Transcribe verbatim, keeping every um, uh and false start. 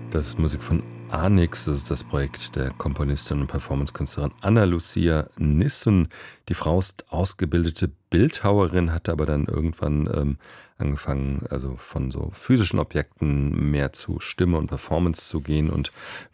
Das ist Musik von Arnix, das ist das Projekt der Komponistin und Performancekünstlerin Anna Lucia Nissen. Die Frau ist ausgebildete Bildhauerin, hatte aber dann irgendwann ähm, angefangen, also von so physischen Objekten mehr zu Stimme und Performance zu gehen und